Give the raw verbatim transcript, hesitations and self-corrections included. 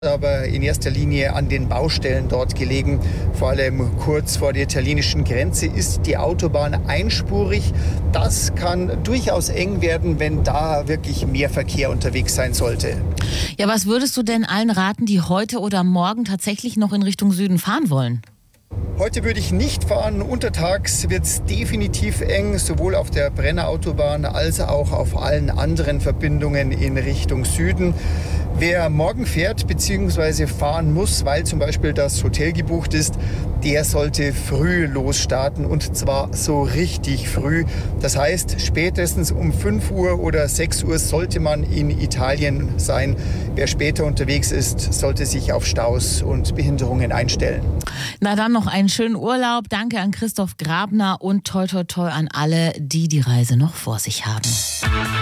aber in erster Linie an den Baustellen dort gelegen. Vor allem kurz vor der italienischen Grenze ist die Autobahn einspurig. Das kann durchaus eng werden, wenn da wirklich mehr Verkehr unterwegs sein sollte. Ja, was würdest du denn allen raten, die heute oder morgen tatsächlich noch in Richtung Süden fahren wollen? Heute würde ich nicht fahren. Untertags wird es definitiv eng, sowohl auf der Brenner Autobahn als auch auf allen anderen Verbindungen in Richtung Süden. Wer morgen fährt bzw. fahren muss, weil zum Beispiel das Hotel gebucht ist, der sollte früh losstarten, und zwar so richtig früh. Das heißt, spätestens um fünf Uhr oder sechs Uhr sollte man in Italien sein. Wer später unterwegs ist, sollte sich auf Staus und Behinderungen einstellen. Na dann noch einen schönen Urlaub. Danke an Christoph Grabner und toi toi toi an alle, die die Reise noch vor sich haben.